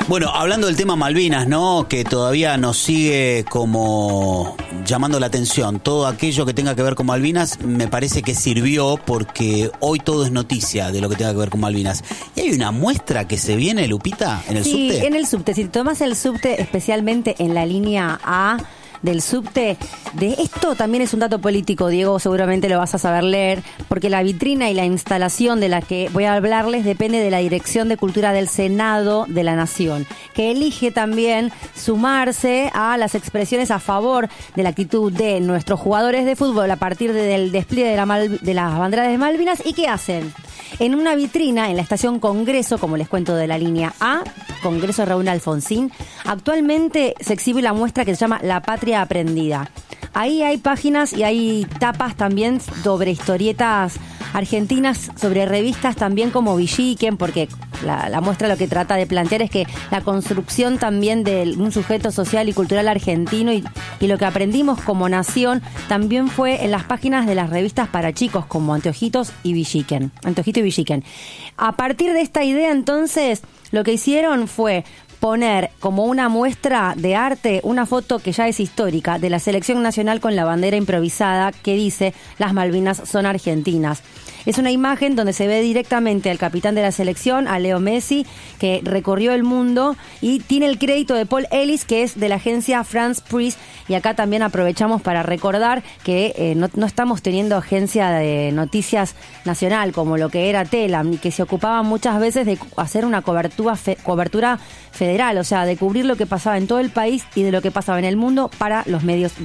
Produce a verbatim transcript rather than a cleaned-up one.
Bueno, hablando del tema Malvinas, ¿no? Que todavía nos sigue como llamando la atención. Todo aquello que tenga que ver con Malvinas me parece que sirvió porque hoy todo es noticia de lo que tenga que ver con Malvinas. ¿Y hay una muestra que se viene, Lupita, en el sí, subte? Sí, en el subte. Si tomas el subte, especialmente en la línea A del subte, de esto también es un dato político, Diego, seguramente lo vas a saber leer, porque la vitrina y la instalación de la que voy a hablarles depende de la Dirección de Cultura del Senado de la Nación, que elige también sumarse a las expresiones a favor de la actitud de nuestros jugadores de fútbol a partir de, del despliegue de, la Mal, de las banderas de Malvinas. ¿Y qué hacen? En una vitrina, en la estación Congreso, como les cuento de la línea A, Congreso Raúl Alfonsín, actualmente se exhibe la muestra que se llama La Patria Aprendida. Ahí hay páginas y hay tapas también sobre historietas argentinas, sobre revistas también como Villiquen, porque la, la muestra lo que trata de plantear es que la construcción también de un sujeto social y cultural argentino y, y lo que aprendimos como nación también fue en las páginas de las revistas para chicos como Anteojitos y Villiquen. Anteojito y Villiquen. A partir de esta idea, entonces, lo que hicieron fue poner como una muestra de arte una foto que ya es histórica de la selección nacional con la bandera improvisada que dice "Las Malvinas son argentinas". Es una imagen donde se ve directamente al capitán de la selección, a Leo Messi, que recorrió el mundo y tiene el crédito de Paul Ellis, que es de la agencia France Press. Y acá también aprovechamos para recordar que eh, no, no estamos teniendo agencia de noticias nacional como lo que era Telam, y que se ocupaba muchas veces de hacer una cobertura, fe, cobertura federal, o sea, de cubrir lo que pasaba en todo el país y de lo que pasaba en el mundo para los medios